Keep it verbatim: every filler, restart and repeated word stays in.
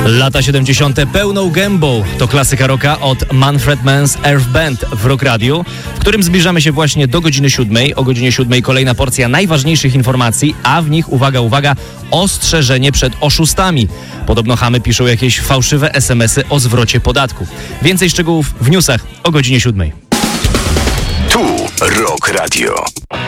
Lata siedemdziesiąte pełną gębą to klasyka rocka od Manfred Mann's Earth Band w Rock Radio, w którym zbliżamy się właśnie do godziny siódmej. O godzinie siódmej kolejna porcja najważniejszych informacji, a w nich, uwaga, uwaga, ostrzeżenie przed oszustami. Podobno chamy piszą jakieś fałszywe es em esy o zwrocie podatku. Więcej szczegółów w newsach o godzinie siódmej. Tu Rock Radio.